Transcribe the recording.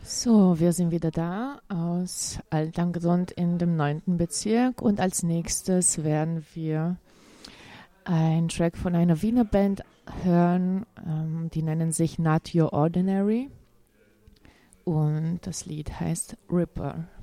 So, wir sind wieder da aus Altlangrund in dem 9. Bezirk und als nächstes werden wir einen Track von einer Wiener Band hören, die nennen sich Not Your Ordinary und das Lied heißt Ripper.